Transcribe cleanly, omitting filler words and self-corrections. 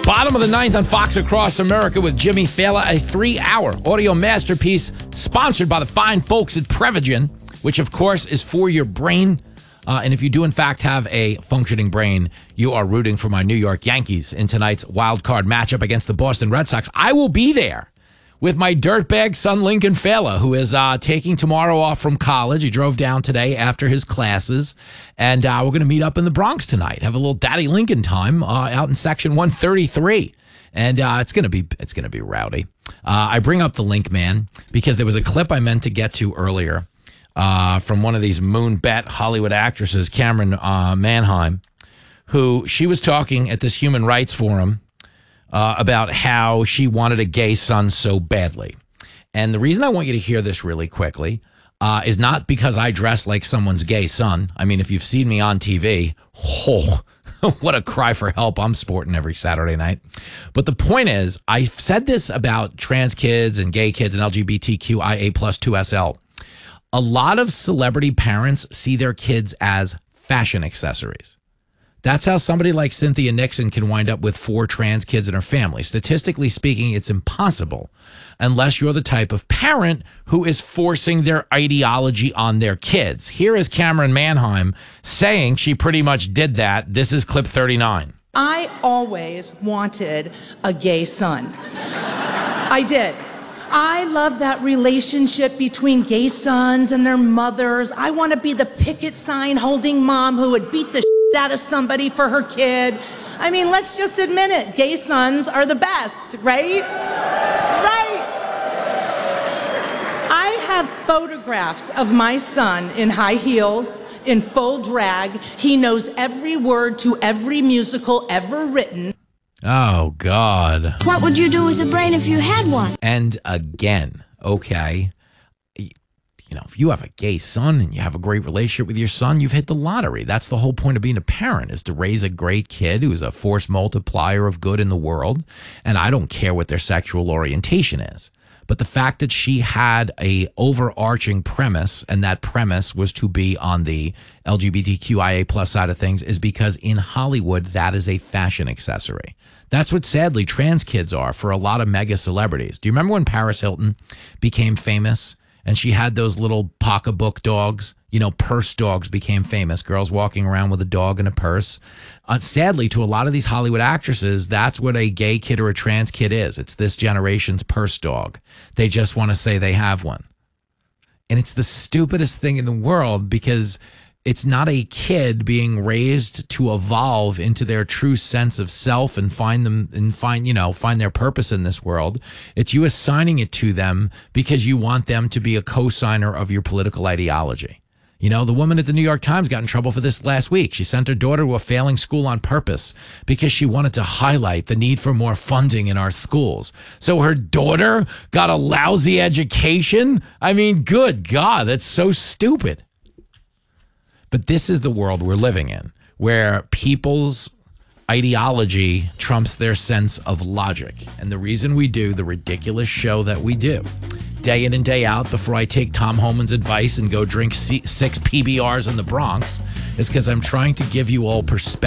Bottom of the ninth on Fox Across America with Jimmy Fallon, a 3-hour audio masterpiece sponsored by the fine folks at Prevagen, which, of course, is for your brain. And if you do, in fact, have a functioning brain, you are rooting for my New York Yankees in tonight's wild card matchup against the Boston Red Sox. I will be there with my dirtbag son, Lincoln Fella, who is taking tomorrow off from college. He drove down today after his classes, and we're going to meet up in the Bronx tonight. Have a little Daddy Lincoln time out in Section 133, and it's going to be rowdy. I bring up the link, man, because there was a clip I meant to get to earlier from one of these moonbat Hollywood actresses, Cameron Manheim, who she was talking at this human rights forum about how she wanted a gay son so badly. And the reason I want you to hear this really quickly is not because I dress like someone's gay son. I mean, if you've seen me on TV, what a cry for help I'm sporting every Saturday night. But the point is, I've said this about trans kids and gay kids and LGBTQIA plus 2SL. A lot of celebrity parents see their kids as fashion accessories. That's how somebody like Cynthia Nixon can wind up with 4 trans kids in her family. Statistically speaking, it's impossible unless you're the type of parent who is forcing their ideology on their kids. Here is Cameron Manheim saying she pretty much did that. This is clip 39. I always wanted a gay son. I did. I love that relationship between gay sons and their mothers. I want to be the picket sign holding mom who would beat the out of somebody for her kid. I mean, let's just admit it. Gay sons are the best, right? Right. I have photographs of my son in high heels, in full drag. He knows every word to every musical ever written. Oh, God. What would you do with a brain if you had one? And again, okay, you know, if you have a gay son and you have a great relationship with your son, you've hit the lottery. That's the whole point of being a parent, is to raise a great kid who's a force multiplier of good in the world. And I don't care what their sexual orientation is. But the fact that she had a overarching premise, and that premise was to be on the LGBTQIA plus side of things, is because in Hollywood, that is a fashion accessory. That's what, sadly, trans kids are for a lot of mega celebrities. Do you remember when Paris Hilton became famous and she had those little pocketbook dogs? You know, purse dogs became famous. Girls walking around with a dog and a purse. Sadly, to a lot of these Hollywood actresses, that's what a gay kid or a trans kid is. It's this generation's purse dog. They just want to say they have one. And it's the stupidest thing in the world, because it's not a kid being raised to evolve into their true sense of self and find their purpose in this world. It's you assigning it to them because you want them to be a co-signer of your political ideology. You know, the woman at the New York Times got in trouble for this last week. She sent her daughter to a failing school on purpose because she wanted to highlight the need for more funding in our schools. So her daughter got a lousy education? I mean, good God, that's so stupid. But this is the world we're living in, where people's ideology trumps their sense of logic. And the reason we do the ridiculous show that we do, day in and day out, before I take Tom Homan's advice and go drink 6 PBRs in the Bronx, is because I'm trying to give you all perspective.